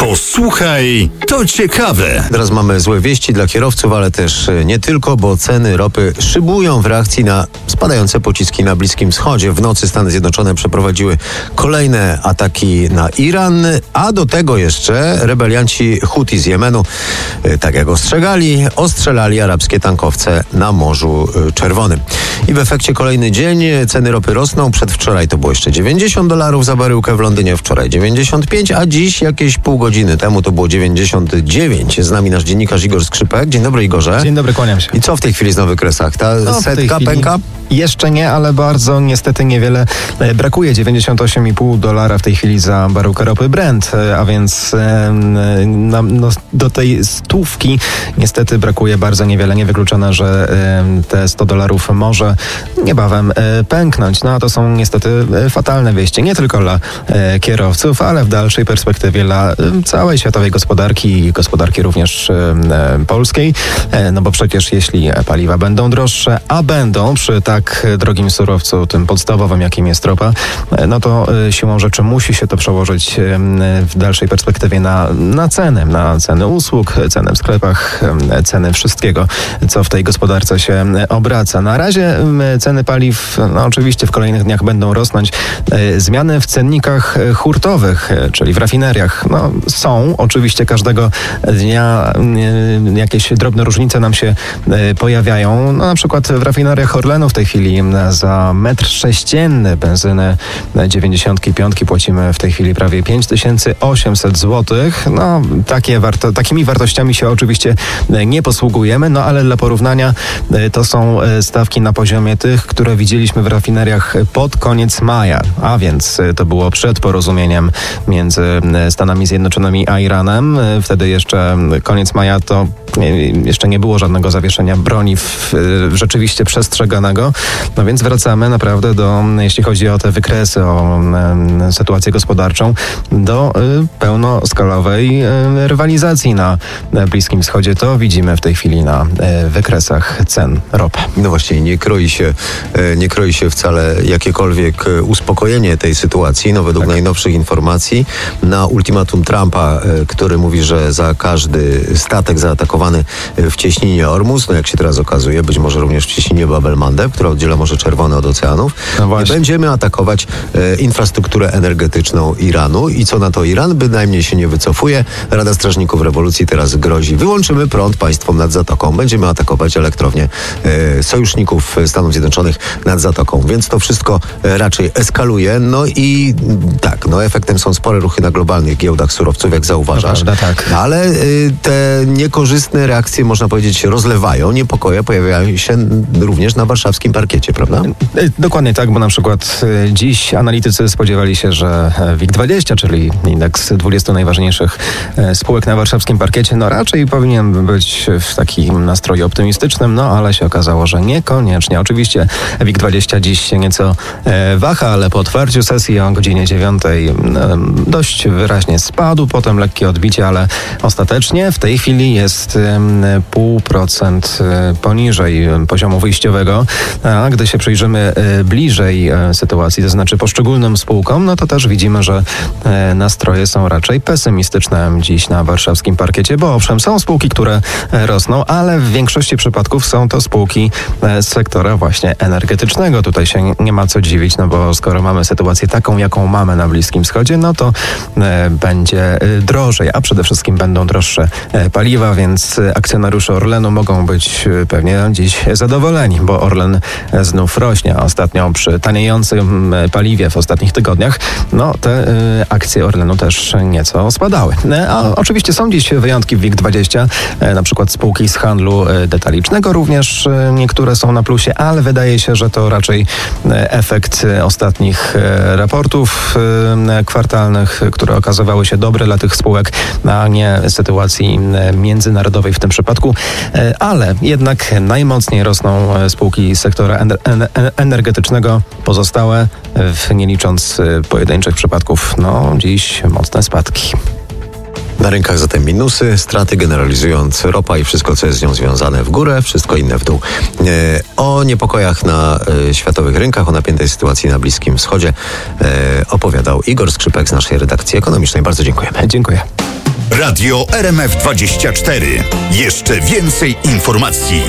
Posłuchaj, to ciekawe. Teraz mamy złe wieści dla kierowców, ale też nie tylko, bo ceny ropy szybują w reakcji na spadające pociski na Bliskim Wschodzie. W nocy Stany Zjednoczone przeprowadziły kolejne ataki na Iran, a do tego jeszcze rebelianci Huti z Jemenu, tak jak ostrzelali arabskie tankowce na Morzu Czerwonym. I w efekcie kolejny dzień ceny ropy rosną. Przedwczoraj to było jeszcze $90 za baryłkę w Londynie, wczoraj 95, a dziś jakieś pół godziny temu to było 99. Z nami nasz dziennikarz Igor Skrzypek. Dzień dobry, Igorze. Dzień dobry, kłaniam się. I co w tej chwili jest na wykresach? Ta setka pęka? Jeszcze nie, ale bardzo niestety niewiele brakuje. $98,5 w tej chwili za baryłkę ropy Brent, a więc do tej stówki niestety brakuje bardzo niewiele. Niewykluczone, że te $100 może niebawem pęknąć. No a to są niestety fatalne wieści. Nie tylko dla kierowców, ale w dalszej perspektywie dla całej światowej gospodarki i gospodarki również polskiej. No bo przecież jeśli paliwa będą droższe, a będą przy tak drogim surowcu, tym podstawowym, jakim jest ropa, no to siłą rzeczy musi się to przełożyć w dalszej perspektywie na ceny usług, ceny w sklepach, ceny wszystkiego, co w tej gospodarce się obraca. Na razie ceny paliw, no oczywiście w kolejnych dniach będą rosnąć. Zmiany w cennikach hurtowych, czyli w rafineriach, no są oczywiście każdego dnia jakieś drobne różnice nam się pojawiają. No, na przykład w rafineriach Orlenu w tej chwili za metr sześcienny benzyny 95 płacimy w tej chwili prawie 5800 zł. No, takimi wartościami się oczywiście nie posługujemy, no ale dla porównania to są stawki na poziomie tych, które widzieliśmy w rafineriach pod koniec maja, a więc to było przed porozumieniem między Stanami Zjednoczonymi a Iranem. Wtedy jeszcze koniec maja to jeszcze nie było żadnego zawieszenia broni rzeczywiście przestrzeganego. No więc wracamy naprawdę jeśli chodzi o te wykresy, o sytuację gospodarczą, do pełnoskalowej rywalizacji na Bliskim Wschodzie. To widzimy w tej chwili na wykresach cen ropy. No właśnie, nie kroi się wcale jakiekolwiek uspokojenie tej sytuacji. No według najnowszych informacji na ultimatum Trumpa, który mówi, że za każdy statek zaatakowany w cieśninie Ormus, no jak się teraz okazuje, być może również w cieśninie Bab el-Mandeb, która oddziela Morze Czerwone od oceanów, będziemy atakować infrastrukturę energetyczną Iranu. I co na to Iran? Bynajmniej się nie wycofuje. Rada Strażników Rewolucji teraz grozi: wyłączymy prąd państwom nad Zatoką. Będziemy atakować elektrownie sojuszników Stanów Zjednoczonych nad Zatoką. Więc to wszystko raczej eskaluje. No i tak, efektem są spore ruchy na globalnych giełdach surowców, jak zauważasz. Prawda, tak. Ale te niekorzystne reakcje, można powiedzieć, się rozlewają. Niepokoje pojawiają się również na warszawskim parkiecie, prawda? Dokładnie tak, bo na przykład dziś analitycy spodziewali się, że WIG20, czyli indeks 20 najważniejszych spółek na warszawskim parkiecie, no raczej powinien być w takim nastroju optymistycznym, no ale się okazało, że niekoniecznie. Oczywiście WIG20 dziś się nieco waha, ale po otwarciu sesji o godzinie 9 dość wyraźnie spadł, potem lekkie odbicie, ale ostatecznie w tej chwili jest 0,5% poniżej poziomu wyjściowego. A gdy się przyjrzymy bliżej sytuacji, to znaczy poszczególnym spółkom, no to też widzimy, że nastroje są raczej pesymistyczne dziś na warszawskim parkiecie, bo owszem, są spółki, które rosną, ale w większości przypadków są to spółki z sektora właśnie energetycznego. Tutaj się nie ma co dziwić, no bo skoro mamy sytuację taką, jaką mamy na Bliskim Wschodzie, no to będzie drożej, a przede wszystkim będą droższe paliwa, więc akcjonariusze Orlenu mogą być pewnie dziś zadowoleni, bo Orlen znów rośnie, a ostatnio przy taniejącym paliwie w ostatnich tygodniach, no te akcje Orlenu też nieco spadały. A oczywiście są dziś wyjątki w WIG20, na przykład spółki z handlu detalicznego również niektóre są na plusie, ale wydaje się, że to raczej efekt ostatnich raportów kwartalnych, które okazywały się dobre dla tych spółek, a nie sytuacji międzynarodowej w tym przypadku, ale jednak najmocniej rosną spółki z sektora energetycznego, pozostałe, nie licząc pojedynczych przypadków, no dziś mocne spadki. Na rynkach zatem minusy, straty generalizując ropa i wszystko, co jest z nią związane w górę, wszystko inne w dół. O niepokojach na światowych rynkach, o napiętej sytuacji na Bliskim Wschodzie opowiadał Igor Skrzypek z naszej redakcji ekonomicznej. Bardzo dziękujemy. Dziękuję. Radio RMF24. Jeszcze więcej informacji.